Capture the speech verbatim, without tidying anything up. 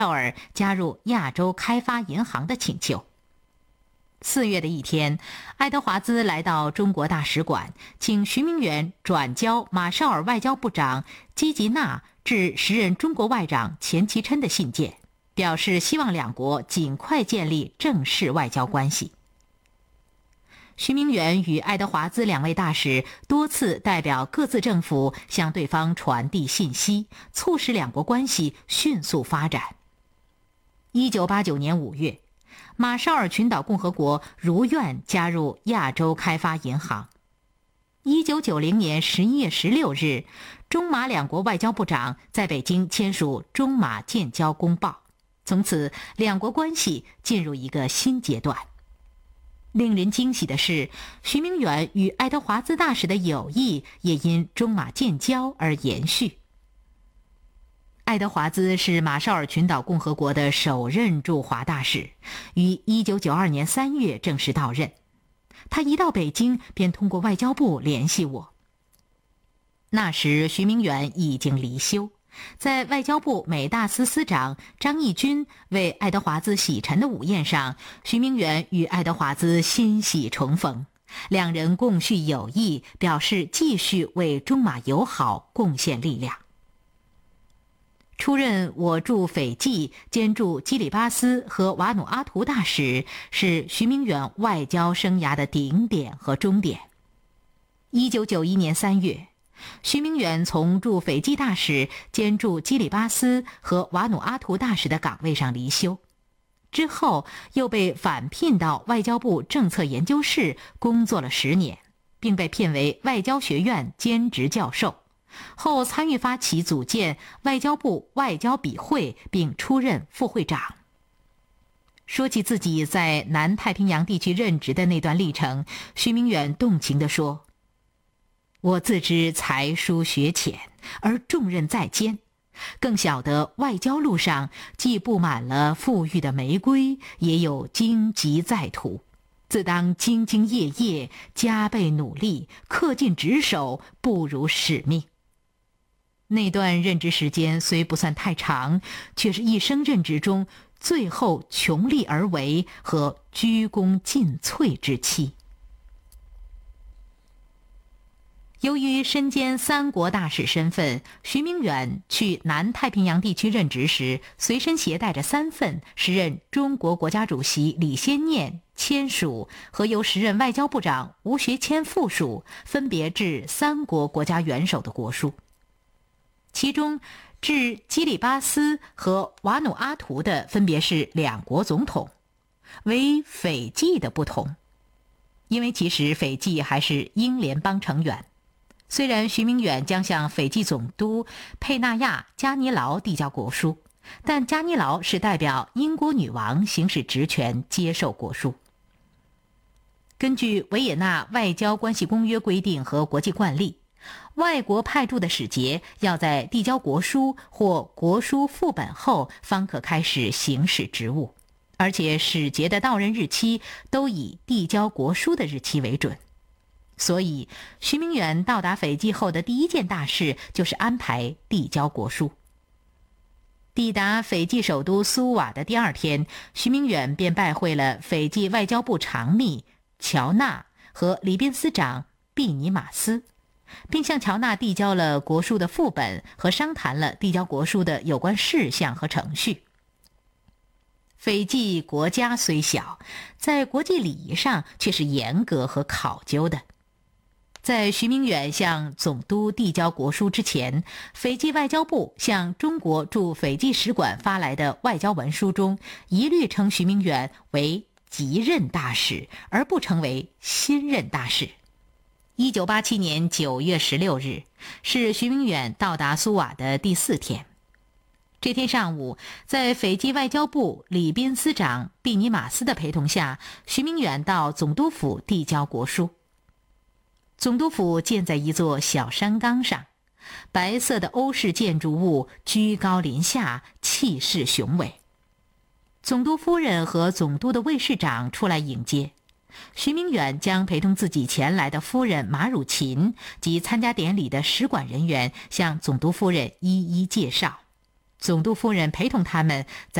绍尔加入亚洲开发银行的请求。四月的一天，爱德华兹来到中国大使馆，请徐明远转交马绍尔外交部长基吉纳致时任中国外长钱其琛的信件，表示希望两国尽快建立正式外交关系。徐明远与爱德华兹两位大使多次代表各自政府向对方传递信息，促使两国关系迅速发展。一九八九年五月，马绍尔群岛共和国如愿加入亚洲开发银行。一九九零年十一月十六日，中马两国外交部长在北京签署中马建交公报，从此两国关系进入一个新阶段。令人惊喜的是，徐明远与爱德华兹大使的友谊也因中马建交而延续。爱德华兹是马绍尔群岛共和国的首任驻华大使，于一九九二年三月正式到任。他一到北京便通过外交部联系我。那时徐明远已经离休，在外交部美大司司长张义军为爱德华兹洗尘的午宴上，徐明远与爱德华兹欣喜重逢，两人共叙友谊，表示继续为中马友好贡献力量。出任我驻斐济兼驻基里巴斯和瓦努阿图大使，是徐明远外交生涯的顶点和终点。一九九一年三月，徐明远从驻斐济大使兼驻基里巴斯和瓦努阿图大使的岗位上离休，之后又被返聘到外交部政策研究室工作了十年，并被聘为外交学院兼职教授。后参与发起组建外交部外交笔会，并出任副会长。说起自己在南太平洋地区任职的那段历程，徐明远动情地说：“我自知才疏学浅，而重任在肩，更晓得外交路上既布满了馥郁的玫瑰，也有荆棘在途，自当兢兢业业，加倍努力，恪尽职守，不辱使命。”那段任职时间虽不算太长，却是一生任职中最后穷力而为和鞠躬尽瘁之期。由于身兼三国大使身份，徐明远去南太平洋地区任职时，随身携带着三份时任中国国家主席李先念签署和由时任外交部长吴学谦附属，分别致三国国家元首的国书。其中致基里巴斯和瓦努阿图的分别是两国总统，为斐济的不同，因为其实斐济还是英联邦成员。虽然徐明远将向斐济总督佩纳亚·加尼劳递交国书，但加尼劳是代表英国女王行使职权接受国书。根据维也纳外交关系公约规定和国际惯例，外国派驻的使节要在递交国书或国书副本后方可开始行使职务，而且使节的到任日期都以递交国书的日期为准。所以徐明远到达斐济后的第一件大事就是安排递交国书。抵达斐济首都苏瓦的第二天，徐明远便拜会了斐济外交部长秘乔纳和礼宾司长毕尼马斯，并向乔纳递交了国书的副本和商谈了递交国书的有关事项和程序。斐济国家虽小，在国际礼仪上却是严格和考究的。在徐明远向总督递交国书之前，斐济外交部向中国驻斐济使馆发来的外交文书中，一律称徐明远为即任大使，而不称为新任大使。一九八七年九月十六日是徐明远到达苏瓦的第四天。这天上午，在斐济外交部礼宾司长毕尼马斯的陪同下，徐明远到总督府递交国书。总督府建在一座小山岗上，白色的欧式建筑物居高临下，气势雄伟。总督夫人和总督的卫士长出来迎接。徐明远将陪同自己前来的夫人马汝琴及参加典礼的使馆人员向总督夫人一一介绍。 总督夫人陪同他们在